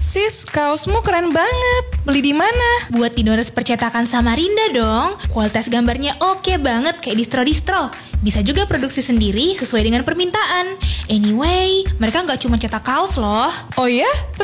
Sis, kaosmu keren banget. Beli di mana? Buat di Donors percetakan Samarinda dong. Kualitas gambarnya oke banget kayak distro-distro. Bisa juga produksi sendiri sesuai dengan permintaan. Anyway, mereka nggak cuma cetak kaos loh. Oh ya?